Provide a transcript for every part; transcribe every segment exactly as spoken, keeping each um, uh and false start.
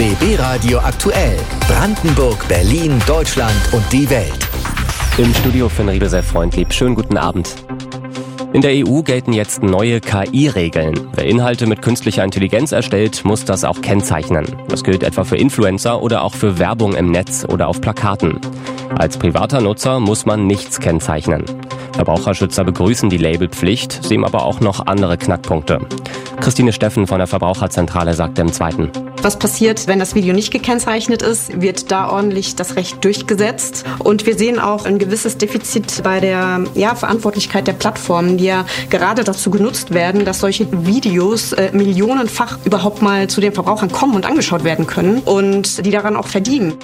B B Radio aktuell. Brandenburg, Berlin, Deutschland und die Welt. Im Studio Finn Riedel sehr freundlich. Schönen guten Abend. In der E U gelten jetzt neue K I-Regeln. Wer Inhalte mit künstlicher Intelligenz erstellt, muss das auch kennzeichnen. Das gilt etwa für Influencer oder auch für Werbung im Netz oder auf Plakaten. Als privater Nutzer muss man nichts kennzeichnen. Verbraucherschützer begrüßen die Labelpflicht, sehen aber auch noch andere Knackpunkte. Christine Steffen von der Verbraucherzentrale sagte im Zweiten. Was passiert, wenn das Video nicht gekennzeichnet ist? Wird da ordentlich das Recht durchgesetzt? Und wir sehen auch ein gewisses Defizit bei der ja, Verantwortlichkeit der Plattformen, die ja gerade dazu genutzt werden, dass solche Videos äh, millionenfach überhaupt mal zu den Verbrauchern kommen und angeschaut werden können und die daran auch verdienen.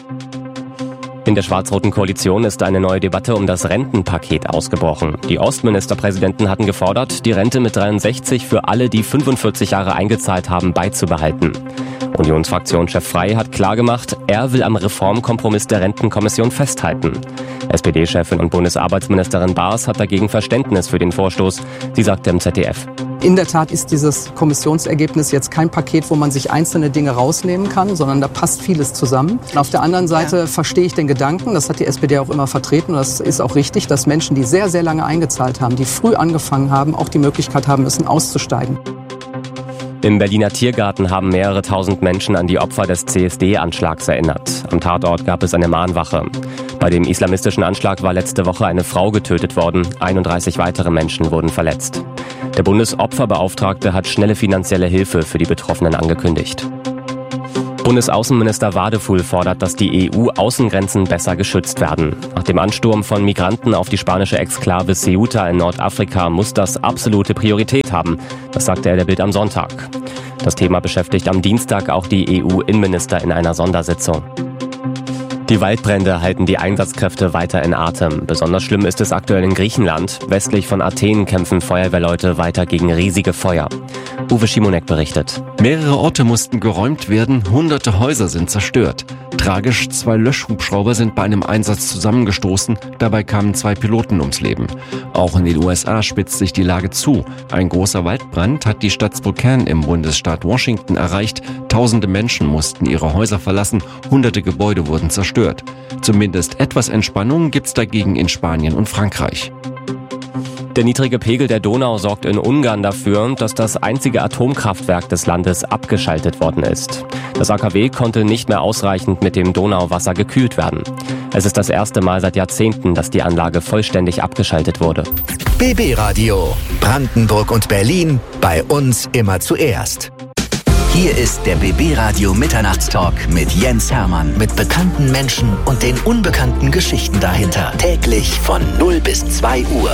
In der schwarz-roten Koalition ist eine neue Debatte um das Rentenpaket ausgebrochen. Die Ostministerpräsidenten hatten gefordert, die Rente mit dreiundsechzig für alle, die fünfundvierzig Jahre eingezahlt haben, beizubehalten. Unionsfraktionschef Frey hat klargemacht, er will am Reformkompromiss der Rentenkommission festhalten. S P D-Chefin und Bundesarbeitsministerin Baas hat dagegen Verständnis für den Vorstoß. Sie sagte im Z D F. In der Tat ist dieses Kommissionsergebnis jetzt kein Paket, wo man sich einzelne Dinge rausnehmen kann, sondern da passt vieles zusammen. Und auf der anderen Seite ja. verstehe ich den Gedanken, das hat die S P D auch immer vertreten, und das ist auch richtig, dass Menschen, die sehr, sehr lange eingezahlt haben, die früh angefangen haben, auch die Möglichkeit haben müssen, auszusteigen. Im Berliner Tiergarten haben mehrere tausend Menschen an die Opfer des C S D-Anschlags erinnert. Am Tatort gab es eine Mahnwache. Bei dem islamistischen Anschlag war letzte Woche eine Frau getötet worden. einunddreißig weitere Menschen wurden verletzt. Der Bundesopferbeauftragte hat schnelle finanzielle Hilfe für die Betroffenen angekündigt. Bundesaußenminister Wadefuhl fordert, dass die E U-Außengrenzen besser geschützt werden. Nach dem Ansturm von Migranten auf die spanische Exklave Ceuta in Nordafrika muss das absolute Priorität haben. Das sagte er der Bild am Sonntag. Das Thema beschäftigt am Dienstag auch die E U-Innenminister in einer Sondersitzung. Die Waldbrände halten die Einsatzkräfte weiter in Atem. Besonders schlimm ist es aktuell in Griechenland. Westlich von Athen kämpfen Feuerwehrleute weiter gegen riesige Feuer. Uwe Schimonek berichtet. Mehrere Orte mussten geräumt werden, hunderte Häuser sind zerstört. Tragisch, zwei Löschhubschrauber sind bei einem Einsatz zusammengestoßen, dabei kamen zwei Piloten ums Leben. Auch in den U S A spitzt sich die Lage zu. Ein großer Waldbrand hat die Stadt Spokane im Bundesstaat Washington erreicht. Tausende Menschen mussten ihre Häuser verlassen, hunderte Gebäude wurden zerstört. Zumindest etwas Entspannung gibt's dagegen in Spanien und Frankreich. Der niedrige Pegel der Donau sorgt in Ungarn dafür, dass das einzige Atomkraftwerk des Landes abgeschaltet worden ist. Das A K W konnte nicht mehr ausreichend mit dem Donauwasser gekühlt werden. Es ist das erste Mal seit Jahrzehnten, dass die Anlage vollständig abgeschaltet wurde. B B Radio. Brandenburg und Berlin. Bei uns immer zuerst. Hier ist der B B Radio Mitternachtstalk mit Jens Hermann. Mit bekannten Menschen und den unbekannten Geschichten dahinter. Täglich von null bis zwei Uhr.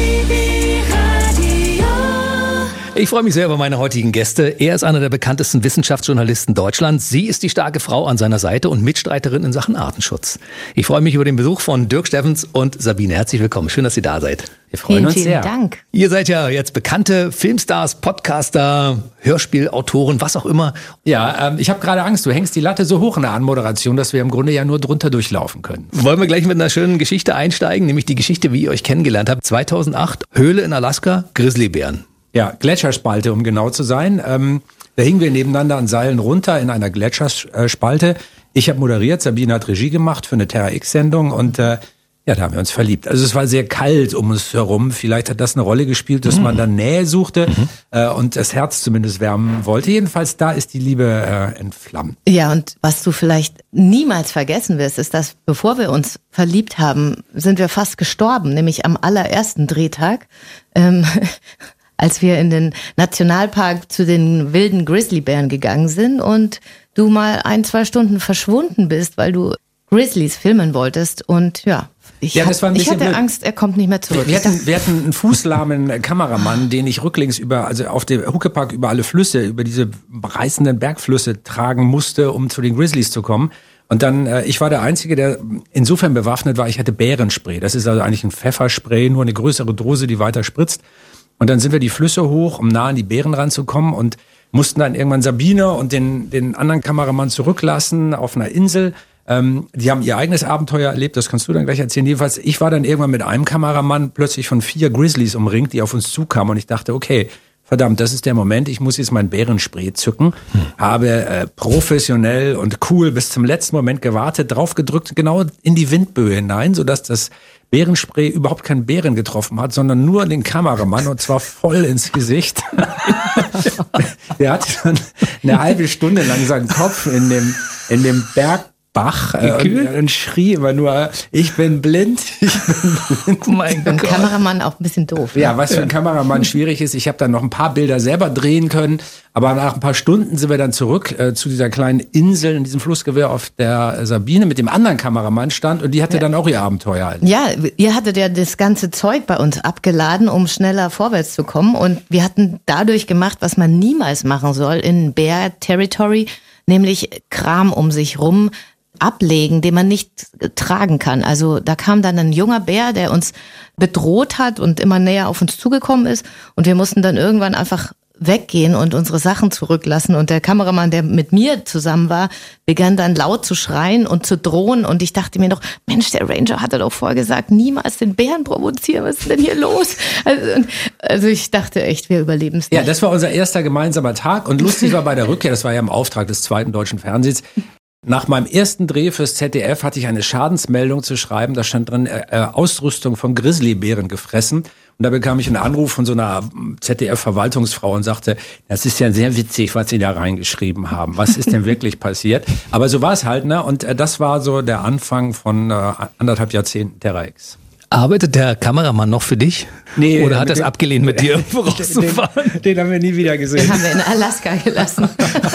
Ich freue mich sehr über meine heutigen Gäste. Er ist einer der bekanntesten Wissenschaftsjournalisten Deutschlands. Sie ist die starke Frau an seiner Seite und Mitstreiterin in Sachen Artenschutz. Ich freue mich über den Besuch von Dirk Steffens und Sabine. Herzlich willkommen. Schön, dass Sie da seid. Wir freuen vielen, uns vielen sehr. Dank. Ihr seid ja jetzt bekannte Filmstars, Podcaster, Hörspielautoren, was auch immer. Ja, ähm, ich habe gerade Angst. Du hängst die Latte so hoch in der Anmoderation, dass wir im Grunde ja nur drunter durchlaufen können. Wollen wir gleich mit einer schönen Geschichte einsteigen, nämlich die Geschichte, wie ihr euch kennengelernt habt. zweitausendacht, Höhle in Alaska, Grizzlybären. Ja, Gletscherspalte, um genau zu sein. Ähm, da hingen wir nebeneinander an Seilen runter in einer Gletscherspalte. Ich habe moderiert, Sabine hat Regie gemacht für eine Terra X-Sendung und äh, ja, da haben wir uns verliebt. Also es war sehr kalt um uns herum. Vielleicht hat das eine Rolle gespielt, dass mhm. man dann Nähe suchte mhm. äh, und das Herz zumindest wärmen wollte. Jedenfalls, da ist die Liebe äh, entflammt. Ja, und was du vielleicht niemals vergessen wirst, ist, dass bevor wir uns verliebt haben, sind wir fast gestorben, nämlich am allerersten Drehtag. Ähm, als wir in den Nationalpark zu den wilden Grizzlybären gegangen sind und du mal ein, zwei Stunden verschwunden bist, weil du Grizzlies filmen wolltest. Und ja, ich, ja, das war ein ich hatte blöd. Angst, er kommt nicht mehr zurück. Wir hatten, wir hatten einen fußlahmen Kameramann, den ich rücklings über, also auf dem Huckepack über alle Flüsse, über diese reißenden Bergflüsse tragen musste, um zu den Grizzlies zu kommen. Und dann, äh, ich war der Einzige, der insofern bewaffnet war, ich hatte Bärenspray. Das ist also eigentlich ein Pfefferspray, nur eine größere Dose, die weiter spritzt. Und dann sind wir die Flüsse hoch, um nah an die Bären ranzukommen und mussten dann irgendwann Sabine und den, den anderen Kameramann zurücklassen auf einer Insel. Ähm, die haben ihr eigenes Abenteuer erlebt, das kannst du dann gleich erzählen. Jedenfalls, ich war dann irgendwann mit einem Kameramann plötzlich von vier Grizzlies umringt, die auf uns zukamen und ich dachte, okay, verdammt, das ist der Moment, ich muss jetzt mein Bärenspray zücken, hm. habe äh, professionell und cool bis zum letzten Moment gewartet, drauf gedrückt, genau in die Windböe hinein, sodass das Bärenspray überhaupt keinen Bären getroffen hat, sondern nur den Kameramann und zwar voll ins Gesicht. Der hat dann eine halbe Stunde lang seinen Kopf in dem, in dem Berg Bach äh, und, und schrie immer nur, ich bin blind, ich bin blind. Oh mein Gott. Ein Kameramann auch ein bisschen doof. Ja, was für ein Kameramann schwierig ist. Ich habe dann noch ein paar Bilder selber drehen können, aber nach ein paar Stunden sind wir dann zurück äh, zu dieser kleinen Insel in diesem Flussgewehr, auf der Sabine mit dem anderen Kameramann stand und die hatte ja. dann auch ihr Abenteuer. Ja, ihr hattet ja das ganze Zeug bei uns abgeladen, um schneller vorwärts zu kommen und wir hatten dadurch gemacht, was man niemals machen soll in Bear Territory, nämlich Kram um sich rum ablegen, den man nicht tragen kann. Also da kam dann ein junger Bär, der uns bedroht hat und immer näher auf uns zugekommen ist und wir mussten dann irgendwann einfach weggehen und unsere Sachen zurücklassen und der Kameramann, der mit mir zusammen war, begann dann laut zu schreien und zu drohen und ich dachte mir noch, Mensch, der Ranger hatte doch vorher gesagt, niemals den Bären provozieren, was ist denn hier los? Also, also ich dachte echt, wir überleben es nicht. Ja, das war unser erster gemeinsamer Tag und lustig war bei der Rückkehr, das war ja im Auftrag des zweiten deutschen Fernsehens, nach meinem ersten Dreh fürs Z D F hatte ich eine Schadensmeldung zu schreiben. Da stand drin, äh, Ausrüstung von Grizzlybären gefressen. Und da bekam ich einen Anruf von so einer Z D F-Verwaltungsfrau und sagte, das ist ja sehr witzig, was Sie da reingeschrieben haben. Was ist denn wirklich passiert? Aber so war es halt, ne? Und äh, das war so der Anfang von äh, anderthalb Jahrzehnten Terra X. Arbeitet der Kameramann noch für dich? Nee. Oder hat er es abgelehnt, mit dir irgendwo rauszufahren? Den, den haben wir nie wieder gesehen. Den haben wir in Alaska gelassen.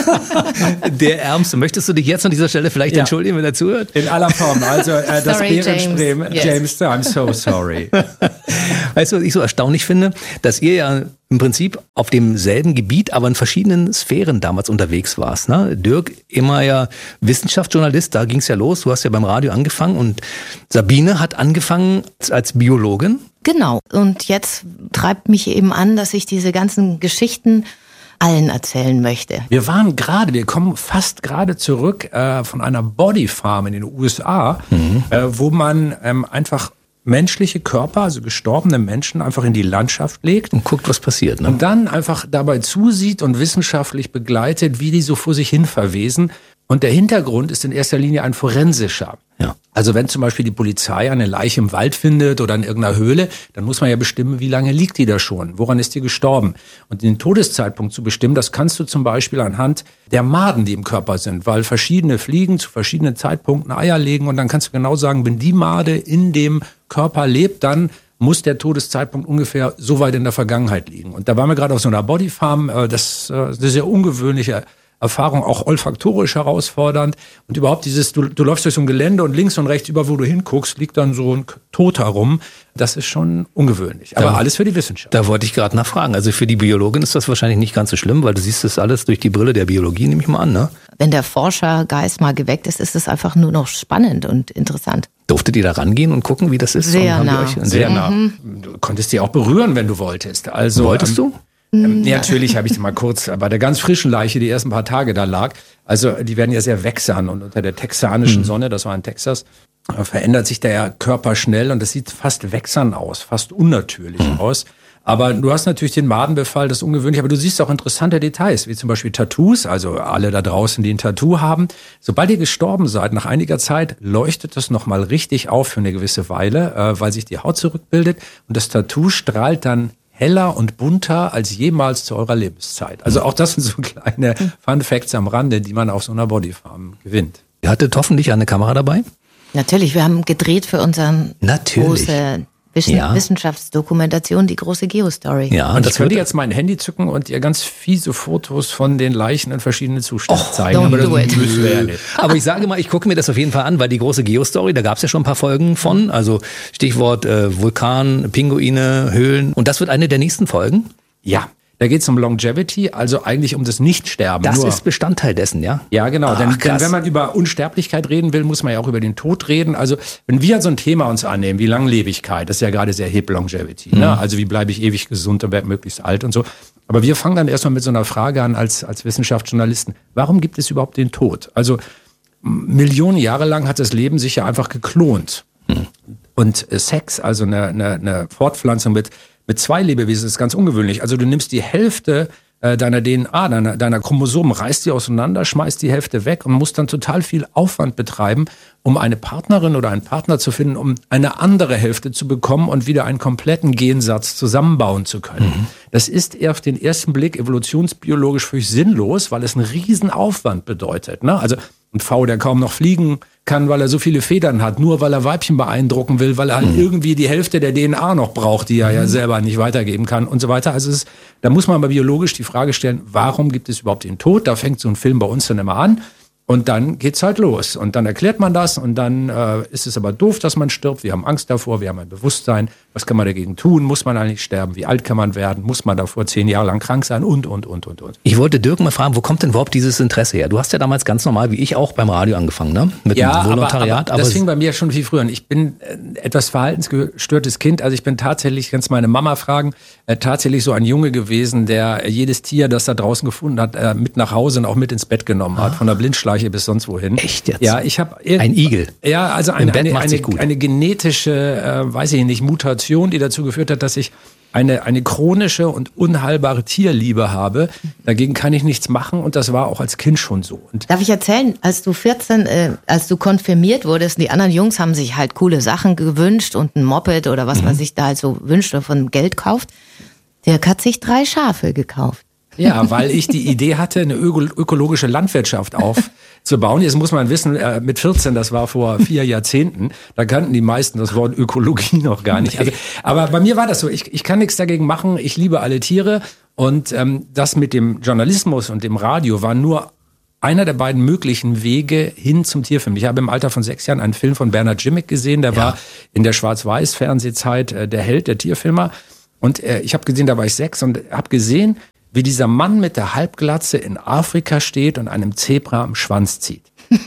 Der Ärmste. Möchtest du dich jetzt an dieser Stelle vielleicht ja. entschuldigen, wenn er zuhört? In aller Form. Also äh, das Bärenspray. James, James, I'm so sorry. Weißt du, was ich so erstaunlich finde? Dass ihr ja im Prinzip auf demselben Gebiet, aber in verschiedenen Sphären damals unterwegs warst. Ne? Dirk, immer ja Wissenschaftsjournalist, da ging es ja los. Du hast ja beim Radio angefangen und Sabine hat angefangen als Biologin. Genau. Und jetzt treibt mich eben an, dass ich diese ganzen Geschichten allen erzählen möchte. Wir waren gerade, wir kommen fast gerade zurück äh, von einer Bodyfarm in den U S A, mhm. äh, wo man ähm, einfach menschliche Körper, also gestorbene Menschen, einfach in die Landschaft legt. Und guckt, was passiert. Ne? Und dann einfach dabei zusieht und wissenschaftlich begleitet, wie die so vor sich hin verwesen. Und der Hintergrund ist in erster Linie ein forensischer. Ja. Also wenn zum Beispiel die Polizei eine Leiche im Wald findet oder in irgendeiner Höhle, dann muss man ja bestimmen, wie lange liegt die da schon, woran ist die gestorben. Und den Todeszeitpunkt zu bestimmen, das kannst du zum Beispiel anhand der Maden, die im Körper sind, weil verschiedene Fliegen zu verschiedenen Zeitpunkten Eier legen und dann kannst du genau sagen, wenn die Made in dem Körper lebt, dann muss der Todeszeitpunkt ungefähr so weit in der Vergangenheit liegen. Und da waren wir gerade auf so einer Bodyfarm, das ist eine sehr ungewöhnliche Erfahrung, auch olfaktorisch herausfordernd. Und überhaupt dieses, du, du läufst durch so ein Gelände und links und rechts, über wo du hinguckst, liegt dann so ein Toter rum. Das ist schon ungewöhnlich. Aber da, alles für die Wissenschaft. Da wollte ich gerade nachfragen. Also für die Biologin ist das wahrscheinlich nicht ganz so schlimm, weil du siehst das alles durch die Brille der Biologie, nehme ich mal an, ne? Wenn der Forschergeist mal geweckt ist, ist es einfach nur noch spannend und interessant. Durftet ihr da rangehen und gucken, wie das ist? Sehr nah. Sehr, sehr nah. Mhm. Du konntest die auch berühren, wenn du wolltest. Also, Wolltest ähm, du? Ähm, ja, natürlich habe ich die mal kurz bei der ganz frischen Leiche, die ersten paar Tage da lag. Also die werden ja sehr wächsern und unter der texanischen Sonne, das war in Texas, verändert sich der Körper schnell und das sieht fast wächsern aus, fast unnatürlich mhm. aus. Aber du hast natürlich den Madenbefall, das ist ungewöhnlich, aber du siehst auch interessante Details, wie zum Beispiel Tattoos, also alle da draußen, die ein Tattoo haben. Sobald ihr gestorben seid, nach einiger Zeit leuchtet das nochmal richtig auf für eine gewisse Weile, äh, weil sich die Haut zurückbildet und das Tattoo strahlt dann heller und bunter als jemals zu eurer Lebenszeit. Also auch das sind so kleine Fun Facts am Rande, die man auf so einer Bodyfarm gewinnt. Ihr hattet hoffentlich eine Kamera dabei? Natürlich, wir haben gedreht für unseren Natürlich. große Wissen- Ja. Wissenschaftsdokumentation, die große Geostory. Ja, Und das ich würde würde jetzt mein Handy zücken und ihr ganz fiese Fotos von den Leichen in verschiedenen Zuständen Och, zeigen. don't Aber das do it. müssen wir ja nicht. Aber ich sage mal, ich gucke mir das auf jeden Fall an, weil die große Geostory, da gab es ja schon ein paar Folgen von. Also Stichwort äh, Vulkan, Pinguine, Höhlen. Und das wird eine der nächsten Folgen. Ja, da geht es um Longevity, also eigentlich um das Nichtsterben. Das Nur, ist Bestandteil dessen, ja? ja, genau. Ach, denn, denn krass. wenn man über Unsterblichkeit reden will, muss man ja auch über den Tod reden. Also wenn wir so ein Thema uns annehmen wie Langlebigkeit, das ist ja gerade sehr hip, Longevity. Mhm. Ne? Also wie bleibe ich ewig gesund und werde möglichst alt und so. Aber wir fangen dann erstmal mit so einer Frage an als, als Wissenschaftsjournalisten. Warum gibt es überhaupt den Tod? Also Millionen Jahre lang hat das Leben sich ja einfach geklont. Mhm. Und Sex, also eine, eine, eine Fortpflanzung mit mit zwei Lebewesen, das ist ganz ungewöhnlich. Also du nimmst die Hälfte deiner D N A, deiner, deiner Chromosomen, reißt die auseinander, schmeißt die Hälfte weg und musst dann total viel Aufwand betreiben, um eine Partnerin oder einen Partner zu finden, um eine andere Hälfte zu bekommen und wieder einen kompletten Gensatz zusammenbauen zu können. Mhm. Das ist auf den ersten Blick evolutionsbiologisch völlig sinnlos, weil es einen riesen Aufwand bedeutet. Ne? Also ein V, der kaum noch fliegen kann, weil er so viele Federn hat, nur weil er Weibchen beeindrucken will, weil er halt mhm. irgendwie die Hälfte der D N A noch braucht, die er ja selber nicht weitergeben kann und so weiter. Also es ist, da muss man aber biologisch die Frage stellen, warum gibt es überhaupt den Tod? Da fängt so ein Film bei uns dann immer an. Und dann geht's halt los. Und dann erklärt man das und dann äh, ist es aber doof, dass man stirbt. Wir haben Angst davor, wir haben ein Bewusstsein. Was kann man dagegen tun? Muss man eigentlich sterben? Wie alt kann man werden? Muss man davor zehn Jahre lang krank sein? Und, und, und, und, und. Ich wollte Dirk mal fragen, wo kommt denn überhaupt dieses Interesse her? Du hast ja damals ganz normal, wie ich auch, beim Radio angefangen, ne? Mit ja, dem Volontariat. Aber, aber das fing bei mir schon viel früher an. Ich bin ein etwas verhaltensgestörtes Kind. Also ich bin tatsächlich, kannst meine Mama fragen, äh, tatsächlich so ein Junge gewesen, der jedes Tier, das er draußen gefunden hat, äh, mit nach Hause und auch mit ins Bett genommen ah. hat. Von der Blindschleiche bis sonst wohin. Echt jetzt? Ja, ich habe ein Igel. Ja, also eine, eine, eine, eine genetische, äh, weiß ich nicht, Mutation, die dazu geführt hat, dass ich eine eine chronische und unheilbare Tierliebe habe. Dagegen kann ich nichts machen und das war auch als Kind schon so. Und darf ich erzählen, als du vierzehn, äh, als du konfirmiert wurdest, die anderen Jungs haben sich halt coole Sachen gewünscht und ein Moped oder was mhm. man sich da halt so wünscht oder von Geld kauft. Dirk hat sich drei Schafe gekauft. Ja, weil ich die Idee hatte, eine ökologische Landwirtschaft aufzubauen. Jetzt muss man wissen, mit vierzehn, das war vor vier Jahrzehnten, da kannten die meisten das Wort Ökologie noch gar nicht. Also, aber bei mir war das so, ich, ich kann nichts dagegen machen, ich liebe alle Tiere und ähm, das mit dem Journalismus und dem Radio war nur einer der beiden möglichen Wege hin zum Tierfilm. Ich habe im Alter von sechs Jahren einen Film von Bernhard Jimmick gesehen, der ja. war in der Schwarz-Weiß-Fernsehzeit äh, der Held, der Tierfilmer. Und äh, ich habe gesehen, da war ich sechs und habe gesehen, wie dieser Mann mit der Halbglatze in Afrika steht und einem Zebra am Schwanz zieht.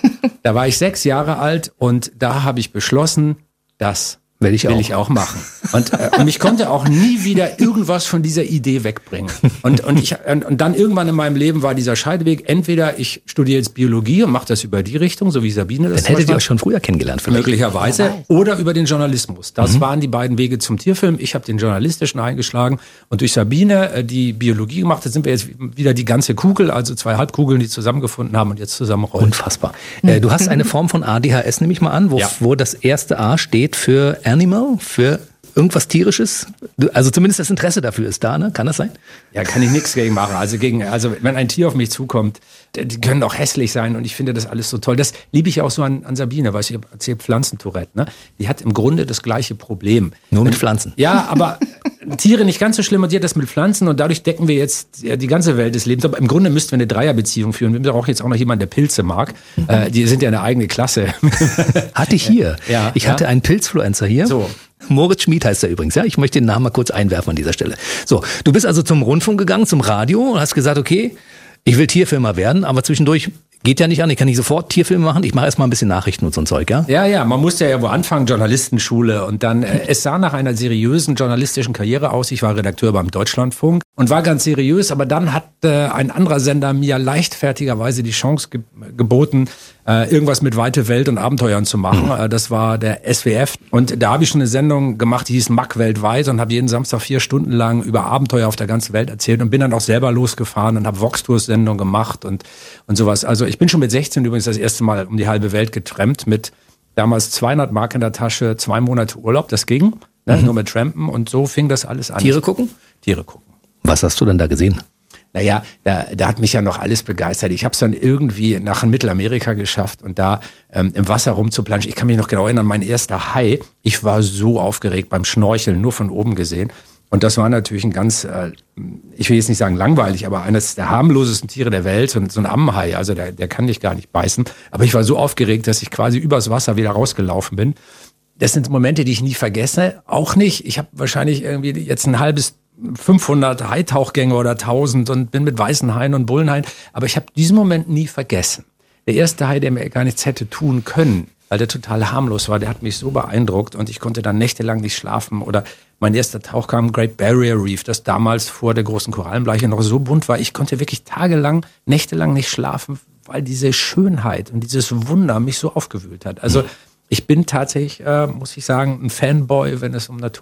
Da war ich sechs Jahre alt und da habe ich beschlossen, das will ich, will auch. ich auch machen. Und, äh, und mich konnte auch nie wieder irgendwas von dieser Idee wegbringen. Und, und, ich, und, und dann irgendwann in meinem Leben war dieser Scheideweg, entweder ich studiere jetzt Biologie und mache das über die Richtung, so wie Sabine das Dann hättet ihr euch schon früher kennengelernt vielleicht. Möglicherweise. Oder über den Journalismus. Das mhm. waren die beiden Wege zum Tierfilm. Ich habe den journalistischen eingeschlagen und durch Sabine, die Biologie gemacht hat, sind wir jetzt wieder die ganze Kugel, also zwei Halbkugeln, die zusammengefunden haben und jetzt zusammenrollen. Unfassbar. Äh, du hast eine Form von A D H S, nehme ich mal an, wo, ja. wo das erste A steht für Animal, für irgendwas Tierisches? Also zumindest das Interesse dafür ist da, ne? Kann das sein? Ja, kann ich nichts gegen machen. Also gegen, also wenn ein Tier auf mich zukommt, die können auch hässlich sein und ich finde das alles so toll. Das liebe ich auch so an, an Sabine, weil ich erzähle Pflanzentourette, ne? Die hat im Grunde das gleiche Problem. Nur mit Pflanzen. Ja, aber Tiere nicht ganz so schlimm und die hat das mit Pflanzen und dadurch decken wir jetzt ja, die ganze Welt des Lebens. Aber im Grunde müssten wir eine Dreierbeziehung führen. Wir brauchen jetzt auch noch jemanden, der Pilze mag. Mhm. Äh, die sind ja eine eigene Klasse. Hatte ich hier. Ja, ich ja? hatte einen Pilzfluencer hier. So. Moritz Schmid heißt er übrigens, ja. Ich möchte den Namen mal kurz einwerfen an dieser Stelle. So, du bist also zum Rundfunk gegangen, zum Radio und hast gesagt, okay, ich will Tierfilmer werden, aber zwischendurch geht ja nicht an, ich kann nicht sofort Tierfilme machen, ich mache erst mal ein bisschen Nachrichten und so ein Zeug, ja? Ja, ja, man musste ja wo anfangen, Journalistenschule und dann, äh, es sah nach einer seriösen journalistischen Karriere aus. Ich war Redakteur beim Deutschlandfunk und war ganz seriös, aber dann hat äh, ein anderer Sender mir leichtfertigerweise die Chance ge- geboten, äh, irgendwas mit weite Welt und Abenteuern zu machen. Mhm. Äh, das war der S W F und da habe ich schon eine Sendung gemacht, die hieß Mack weltweit und habe jeden Samstag vier Stunden lang über Abenteuer auf der ganzen Welt erzählt und bin dann auch selber losgefahren und habe Vox-Tours-Sendungen gemacht und, und sowas. Also ich bin schon mit sechzehn übrigens das erste Mal um die halbe Welt getrampt mit damals zweihundert Mark in der Tasche, zwei Monate Urlaub, das ging, ne, mhm. nur mit Trampen und so fing das alles an. Tiere gucken? Tiere gucken. Was hast du denn da gesehen? Naja, da, da hat mich ja noch alles begeistert. Ich habe es dann irgendwie nach Mittelamerika geschafft und da ähm, im Wasser rumzuplanschen. Ich kann mich noch genau erinnern, mein erster Hai, ich war so aufgeregt beim Schnorcheln, nur von oben gesehen. Und das war natürlich ein ganz, äh, ich will jetzt nicht sagen langweilig, aber eines der harmlosesten Tiere der Welt, so, so ein Ammenhai, also der, der kann dich gar nicht beißen. Aber ich war so aufgeregt, dass ich quasi übers Wasser wieder rausgelaufen bin. Das sind Momente, die ich nie vergesse. Auch nicht, ich habe wahrscheinlich irgendwie jetzt ein halbes fünfhundert Haitauchgänge oder tausend und bin mit weißen Haien und Bullenhaien. Aber ich habe diesen Moment nie vergessen. Der erste Hai, der mir gar nichts hätte tun können, weil der total harmlos war, der hat mich so beeindruckt und ich konnte dann nächtelang nicht schlafen. Oder mein erster Tauchgang, Great Barrier Reef, das damals vor der großen Korallenbleiche noch so bunt war. Ich konnte wirklich tagelang, nächtelang nicht schlafen, weil diese Schönheit und dieses Wunder mich so aufgewühlt hat. Also ich bin tatsächlich, äh, muss ich sagen, ein Fanboy, wenn es um Natur geht.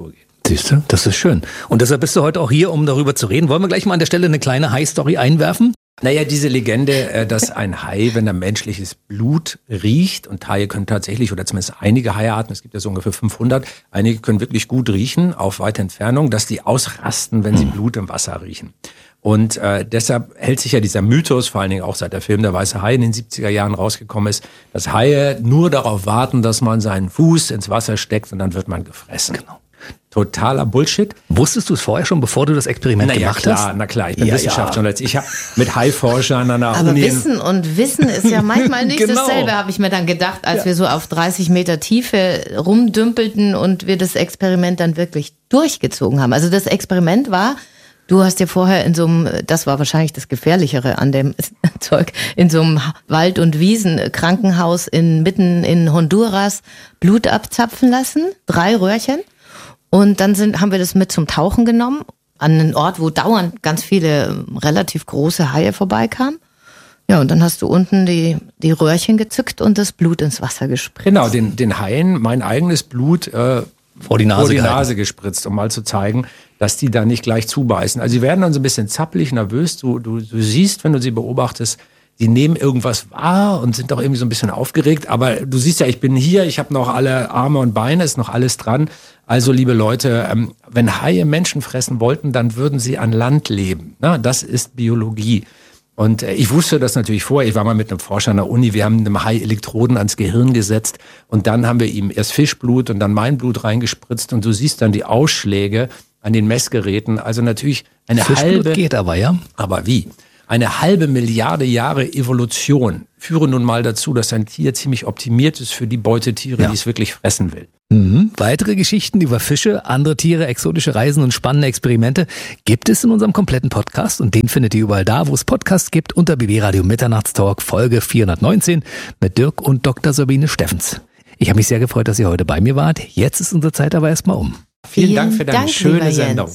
Siehst du, das ist schön. Und deshalb bist du heute auch hier, um darüber zu reden. Wollen wir gleich mal an der Stelle eine kleine Hai-Story einwerfen? Naja, diese Legende, dass ein Hai, wenn er menschliches Blut riecht, und Haie können tatsächlich, oder zumindest einige Haiarten, es gibt ja so ungefähr fünfhundert, einige können wirklich gut riechen auf weite Entfernung, dass die ausrasten, wenn sie Blut im Wasser riechen. Und äh, deshalb hält sich ja dieser Mythos, vor allen Dingen auch seit der Film Der weiße Hai in den siebziger Jahren rausgekommen ist, dass Haie nur darauf warten, dass man seinen Fuß ins Wasser steckt und dann wird man gefressen. Genau. Totaler Bullshit. Wusstest du es vorher schon, bevor du das Experiment na ja, gemacht klar, hast? Na klar, ich bin ja, Wissenschaftsjournalist. Ja. Ich habe mit Haiforschern an der Aber Uni... Wissen und Wissen ist ja manchmal nicht genau. dasselbe, habe ich mir dann gedacht, als ja. wir so auf dreißig Meter Tiefe rumdümpelten und wir das Experiment dann wirklich durchgezogen haben. Also das Experiment war, du hast dir vorher in so einem, das war wahrscheinlich das Gefährlichere an dem Zeug, in so einem Wald- und Wiesenkrankenhaus in, mitten in Honduras Blut abzapfen lassen, drei Röhrchen. Und dann sind, haben wir das mit zum Tauchen genommen, an einen Ort, wo dauernd ganz viele relativ große Haie vorbeikamen. Ja, und dann hast du unten die, die Röhrchen gezückt und das Blut ins Wasser gespritzt. Genau, den, den Haien mein eigenes Blut äh, vor die Nase, vor die Nase gespritzt, um mal zu zeigen, dass die da nicht gleich zubeißen. Also sie werden dann so ein bisschen zappelig, nervös. Du, du, du siehst, wenn du sie beobachtest, die nehmen irgendwas wahr und sind doch irgendwie so ein bisschen aufgeregt. Aber du siehst ja, ich bin hier, ich habe noch alle Arme und Beine, ist noch alles dran. Also liebe Leute, ähm, wenn Haie Menschen fressen wollten, dann würden sie an Land leben. Na, das ist Biologie. Und äh, ich wusste das natürlich vorher. Ich war mal mit einem Forscher an der Uni. Wir haben einem Hai Elektroden ans Gehirn gesetzt. Und dann haben wir ihm erst Fischblut und dann mein Blut reingespritzt. Und du siehst dann die Ausschläge an den Messgeräten. Also natürlich eine Fischblut halbe... geht aber, ja. Aber wie? Eine halbe Milliarde Jahre Evolution führen nun mal dazu, dass ein Tier ziemlich optimiert ist für die Beutetiere, ja. die es wirklich fressen will. Mhm. Weitere Geschichten über Fische, andere Tiere, exotische Reisen und spannende Experimente gibt es in unserem kompletten Podcast und den findet ihr überall da, wo es Podcasts gibt, unter B B Radio Mitternachtstalk Folge vierhundertneunzehn mit Dirk und Doktor Sabine Steffens. Ich habe mich sehr gefreut, dass ihr heute bei mir wart. Jetzt ist unsere Zeit aber erstmal um. Vielen, Vielen Dank für deine Dank, schöne Sendung.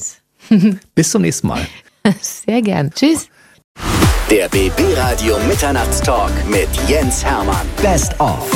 Bis zum nächsten Mal. Sehr gern. Tschüss. Der B B Radio Mitternachtstalk mit Jens Hermann. Best of.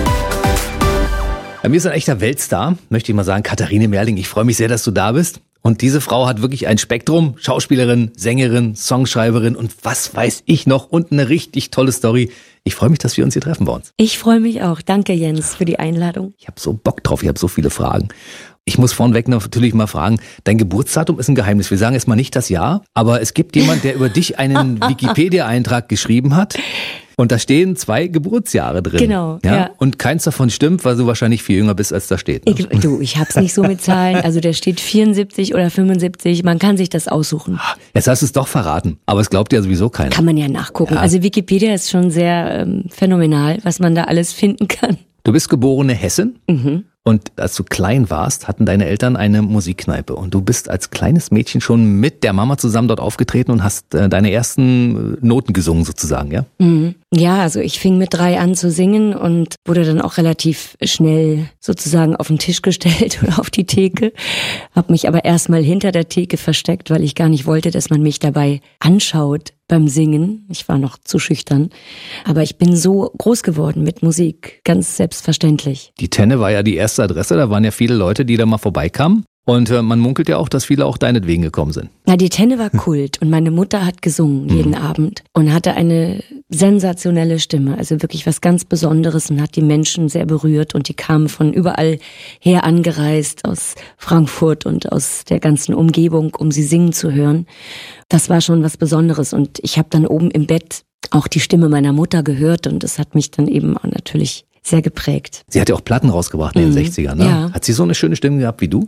Bei mir ist ein echter Weltstar, möchte ich mal sagen, Katharine Merling. Ich freue mich sehr, dass du da bist. Und diese Frau hat wirklich ein Spektrum. Schauspielerin, Sängerin, Songschreiberin und was weiß ich noch. Und eine richtig tolle Story. Ich freue mich, dass wir uns hier treffen bei uns. Ich freue mich auch. Danke, Jens, für die Einladung. Ich habe so Bock drauf. Ich habe so viele Fragen. Ich muss vorneweg natürlich mal fragen, dein Geburtsdatum ist ein Geheimnis. Wir sagen jetzt mal nicht das Jahr, aber es gibt jemand, der über dich einen Wikipedia-Eintrag geschrieben hat. Und da stehen zwei Geburtsjahre drin. Genau, ja? ja. Und keins davon stimmt, weil du wahrscheinlich viel jünger bist, als da steht. Ne? Ich, du, ich hab's nicht so mit Zahlen. Also der steht vierundsiebzig oder fünfundsiebzig. Man kann sich das aussuchen. Jetzt hast du es doch verraten. Aber es glaubt ja sowieso keiner. Kann man ja nachgucken. Ja. Also Wikipedia ist schon sehr ähm, phänomenal, was man da alles finden kann. Du bist geborene Hessin. Mhm. Und als du klein warst, hatten deine Eltern eine Musikkneipe. Und du bist als kleines Mädchen schon mit der Mama zusammen dort aufgetreten und hast äh, deine ersten Noten gesungen sozusagen, ja? Mhm. Ja, also ich fing mit drei an zu singen und wurde dann auch relativ schnell sozusagen auf den Tisch gestellt oder auf die Theke. Hab mich aber erstmal hinter der Theke versteckt, weil ich gar nicht wollte, dass man mich dabei anschaut beim Singen. Ich war noch zu schüchtern. Aber ich bin so groß geworden mit Musik, ganz selbstverständlich. Die Tenne war ja die erste Adresse, da waren ja viele Leute, die da mal vorbeikamen. Und äh, man munkelt ja auch, dass viele auch deinetwegen gekommen sind. Na, die Tenne war Kult und meine Mutter hat gesungen jeden mhm. Abend und hatte eine sensationelle Stimme, also wirklich was ganz Besonderes und hat die Menschen sehr berührt und die kamen von überall her angereist, aus Frankfurt und aus der ganzen Umgebung, um sie singen zu hören. Das war schon was Besonderes und ich habe dann oben im Bett auch die Stimme meiner Mutter gehört und das hat mich dann eben auch natürlich sehr geprägt. Sie hat ja auch Platten rausgebracht in den mhm. sechzigern, ne? Ja. Hat sie so eine schöne Stimme gehabt wie du?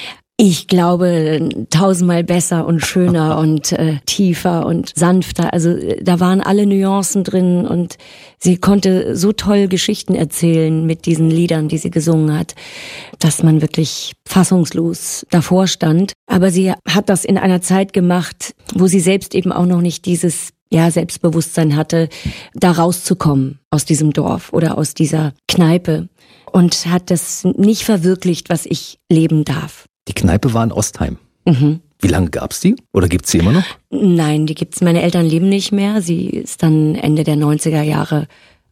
Ich glaube, tausendmal besser und schöner und äh, tiefer und sanfter. Also da waren alle Nuancen drin und sie konnte so toll Geschichten erzählen mit diesen Liedern, die sie gesungen hat, dass man wirklich fassungslos davor stand. Aber sie hat das in einer Zeit gemacht, wo sie selbst eben auch noch nicht dieses ja, Selbstbewusstsein hatte, da rauszukommen aus diesem Dorf oder aus dieser Kneipe und hat das nicht verwirklicht, was ich leben darf. Die Kneipe war in Ostheim. Mhm. Wie lange gab's die? Oder gibt's sie immer noch? Nein, die gibt's. Meine Eltern leben nicht mehr. Sie ist dann Ende der neunziger Jahre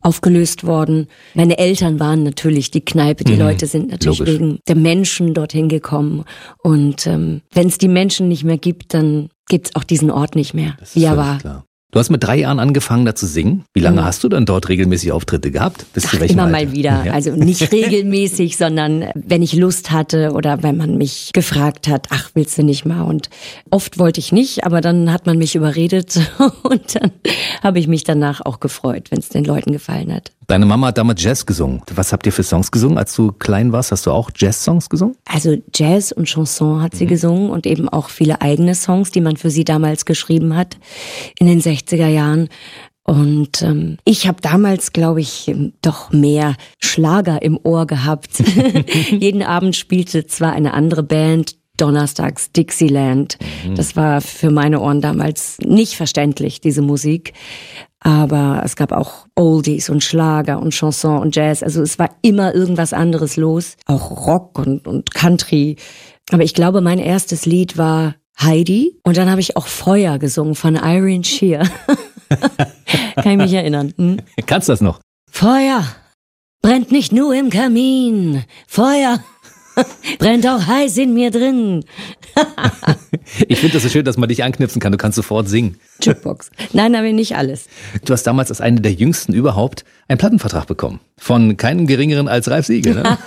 aufgelöst worden. Meine Eltern waren natürlich die Kneipe, die mhm, Leute sind natürlich logisch. Wegen der Menschen dorthin gekommen. Und ähm, wenn es die Menschen nicht mehr gibt, dann gibt es auch diesen Ort nicht mehr, wie er war. Klar. Du hast mit drei Jahren angefangen, da zu singen. Wie lange mhm. hast du dann dort regelmäßig Auftritte gehabt? Bis Ach, zu welchem immer Alter? Mal wieder. Ja. Also nicht regelmäßig, sondern wenn ich Lust hatte oder wenn man mich gefragt hat, ach, willst du nicht mal? Und oft wollte ich nicht, aber dann hat man mich überredet und dann habe ich mich danach auch gefreut, wenn es den Leuten gefallen hat. Deine Mama hat damals Jazz gesungen. Was habt ihr für Songs gesungen, als du klein warst? Hast du auch Jazz-Songs gesungen? Also Jazz und Chanson hat sie mhm. gesungen und eben auch viele eigene Songs, die man für sie damals geschrieben hat in den sechziger Jahren. Und ähm, ich habe damals, glaube ich, doch mehr Schlager im Ohr gehabt. Jeden Abend spielte zwar eine andere Band, Donnerstags Dixieland. Mhm. Das war für meine Ohren damals nicht verständlich, diese Musik. Aber es gab auch Oldies und Schlager und Chanson und Jazz. Also es war immer irgendwas anderes los. Auch Rock und, und Country. Aber ich glaube, mein erstes Lied war Heidi. Und dann habe ich auch Feuer gesungen von Irene Shear. Kann ich mich erinnern. Hm? Kannst du das noch? Feuer brennt nicht nur im Kamin. Feuer brennt auch heiß in mir drin. Ich finde das so schön, dass man dich anknipsen kann. Du kannst sofort singen. Jukebox. Nein, aber nicht alles. Du hast damals als eine der jüngsten überhaupt einen Plattenvertrag bekommen. Von keinem geringeren als Ralf Siegel, ne?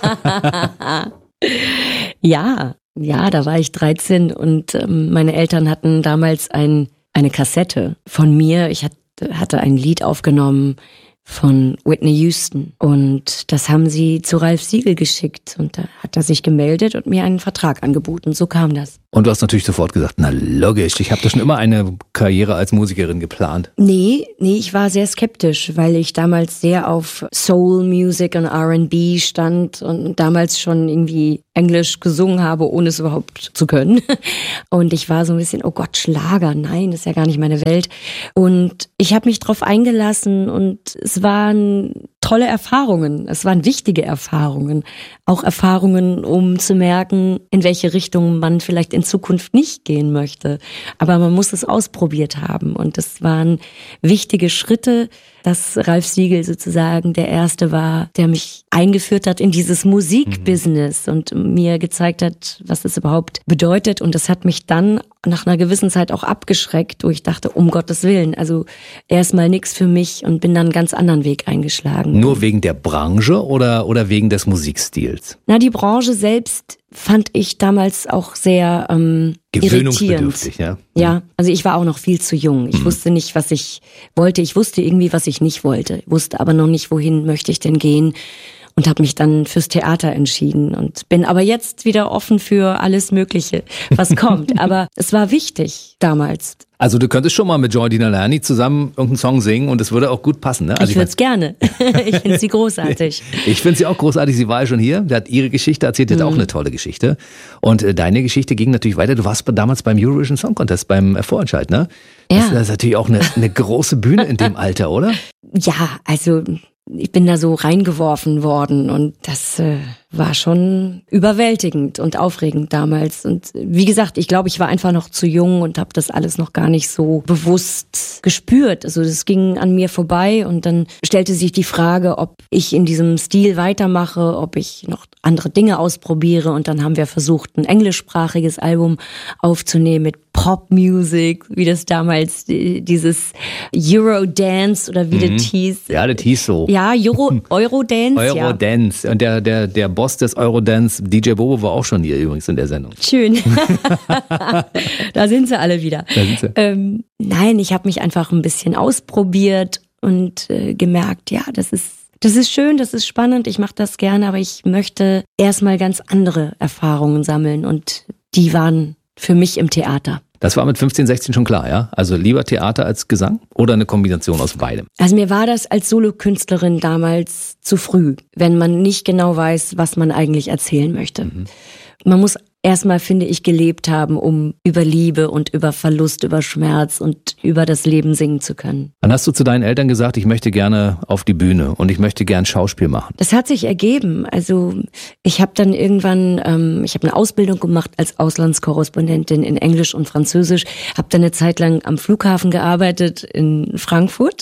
Ja, ja, da war ich dreizehn und ähm, meine Eltern hatten damals ein, eine Kassette von mir. Ich hat, hatte ein Lied aufgenommen von Whitney Houston und das haben sie zu Ralf Siegel geschickt und da hat er sich gemeldet und mir einen Vertrag angeboten. So kam das. Und du hast natürlich sofort gesagt, na logisch, ich habe da schon immer eine Karriere als Musikerin geplant. Nee, nee, ich war sehr skeptisch, weil ich damals sehr auf Soul Music und R and B stand und damals schon irgendwie Englisch gesungen habe, ohne es überhaupt zu können. Und ich war so ein bisschen, oh Gott, Schlager, nein, das ist ja gar nicht meine Welt. Und ich habe mich drauf eingelassen und es waren tolle Erfahrungen, es waren wichtige Erfahrungen, auch Erfahrungen, um zu merken, in welche Richtung man vielleicht in Zukunft nicht gehen möchte. Aber man muss es ausprobiert haben und das waren wichtige Schritte, dass Ralf Siegel sozusagen der Erste war, der mich eingeführt hat in dieses Musikbusiness mhm. und mir gezeigt hat, was das überhaupt bedeutet. Und das hat mich dann nach einer gewissen Zeit auch abgeschreckt, wo ich dachte, um Gottes Willen, also erstmal nichts für mich und bin dann einen ganz anderen Weg eingeschlagen. Nur wegen der Branche oder, oder wegen des Musikstils? Na, die Branche selbst fand ich damals auch sehr ähm, gewöhnungsbedürftig, ja. Ja, also ich war auch noch viel zu jung. Ich mhm. wusste nicht, was ich wollte. Ich wusste irgendwie, was ich nicht wollte. Wusste aber noch nicht, wohin möchte ich denn gehen. Und habe mich dann fürs Theater entschieden und bin aber jetzt wieder offen für alles Mögliche, was kommt. Aber es war wichtig damals. Also du könntest schon mal mit Joy Dinalani zusammen irgendeinen Song singen und es würde auch gut passen, ne? Also ich würde es gerne. Ich finde sie großartig. Ich finde sie auch großartig. Sie war ja schon hier. Der hat ihre Geschichte erzählt, die hat mhm. auch eine tolle Geschichte. Und äh, deine Geschichte ging natürlich weiter. Du warst damals beim Eurovision Song Contest, beim äh, Vorentscheid, ne? Das, ja. das ist natürlich auch eine, eine große Bühne in dem Alter, oder? Ja, also ich bin da so reingeworfen worden und das äh, war schon überwältigend und aufregend damals. Und wie gesagt, ich glaube, ich war einfach noch zu jung und habe das alles noch gar nicht so bewusst gespürt. Also das ging an mir vorbei und dann stellte sich die Frage, ob ich in diesem Stil weitermache, ob ich noch andere Dinge ausprobiere. Und dann haben wir versucht, ein englischsprachiges Album aufzunehmen mit Pop-Music, wie das damals dieses Eurodance oder wie mhm. das hieß. Ja, das hieß so. Ja, Euro, Eurodance. Eurodance. Ja. Und der, der, der Boss des Eurodance, D J Bobo, war auch schon hier übrigens in der Sendung. Schön. Da sind sie alle wieder. Da sind sie. Ähm, nein, ich habe mich einfach ein bisschen ausprobiert und äh, gemerkt, ja, das ist Das ist schön, das ist spannend, ich mache das gerne, aber ich möchte erstmal ganz andere Erfahrungen sammeln und die waren für mich im Theater. Das war mit fünfzehn, sechzehn schon klar, ja? Also lieber Theater als Gesang oder eine Kombination aus beidem? Also mir war das als Solokünstlerin damals zu früh, wenn man nicht genau weiß, was man eigentlich erzählen möchte. Mhm. Man muss erstmal, finde ich, gelebt haben, um über Liebe und über Verlust, über Schmerz und über das Leben singen zu können. Dann hast du zu deinen Eltern gesagt, ich möchte gerne auf die Bühne und ich möchte gern Schauspiel machen. Das hat sich ergeben. Also ich habe dann irgendwann, ähm, ich habe eine Ausbildung gemacht als Auslandskorrespondentin in Englisch und Französisch, habe dann eine Zeit lang am Flughafen gearbeitet in Frankfurt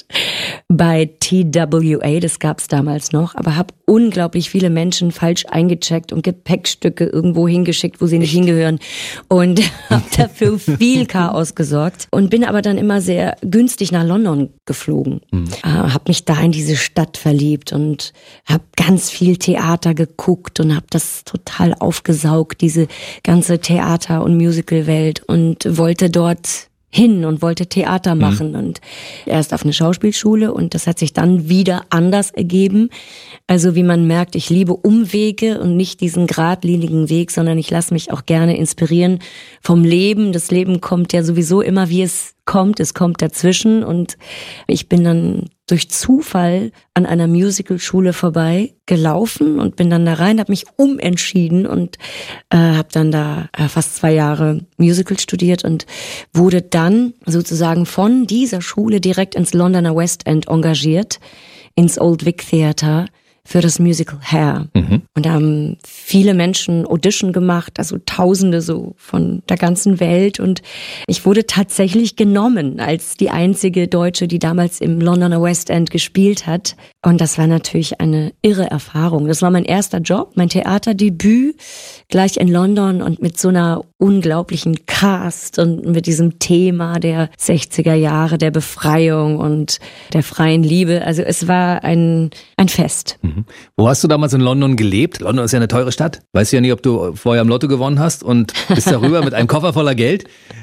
bei T W A, das gab es damals noch, aber habe unglaublich viele Menschen falsch eingecheckt und Gepäckstücke irgendwo hingeschickt, wo sie nicht hingehören und habe dafür viel Chaos gesorgt und bin aber dann immer sehr günstig nach London geflogen. Mhm. Äh, habe mich da in diese Stadt verliebt und habe ganz viel Theater geguckt und habe das total aufgesaugt, diese ganze Theater- und Musicalwelt und wollte dort hin und wollte Theater machen mhm. und erst auf eine Schauspielschule und das hat sich dann wieder anders ergeben. Also wie man merkt, ich liebe Umwege und nicht diesen geradlinigen Weg, sondern ich lasse mich auch gerne inspirieren vom Leben. Das Leben kommt ja sowieso immer, wie es kommt. Es kommt dazwischen und ich bin dann durch Zufall an einer Musicalschule vorbei gelaufen und bin dann da rein, habe mich umentschieden und äh, habe dann da äh, fast zwei Jahre Musical studiert und wurde dann sozusagen von dieser Schule direkt ins Londoner West End engagiert, ins Old Vic Theatre für das Musical Hair. Mhm. Und da haben viele Menschen Audition gemacht, also Tausende so von der ganzen Welt. Und ich wurde tatsächlich genommen als die einzige Deutsche, die damals im Londoner West End gespielt hat. Und das war natürlich eine irre Erfahrung. Das war mein erster Job, mein Theaterdebüt, gleich in London und mit so einer unglaublichen Cast und mit diesem Thema der sechziger Jahre, der Befreiung und der freien Liebe. Also es war ein, ein Fest. Mhm. Wo hast du damals in London gelebt? London ist ja eine teure Stadt. Weißt ja nicht, ob du vorher im Lotto gewonnen hast und bist darüber mit einem Koffer voller Geld?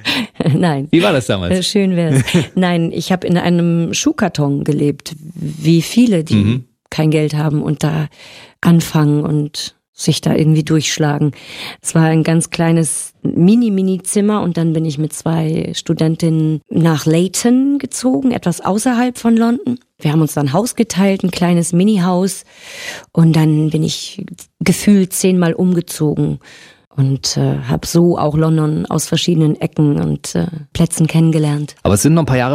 Nein. Wie war das damals? Schön wär's. Nein, ich habe in einem Schuhkarton gelebt, wie viele, die mhm. kein Geld haben und da anfangen und sich da irgendwie durchschlagen. Es war ein ganz kleines Mini-Mini-Zimmer und dann bin ich mit zwei Studentinnen nach Leyton gezogen, etwas außerhalb von London. Wir haben uns dann ein Haus geteilt, ein kleines Mini-Haus und dann bin ich gefühlt zehnmal umgezogen und äh, habe so auch London aus verschiedenen Ecken und äh, Plätzen kennengelernt. Aber es sind noch ein paar Jahre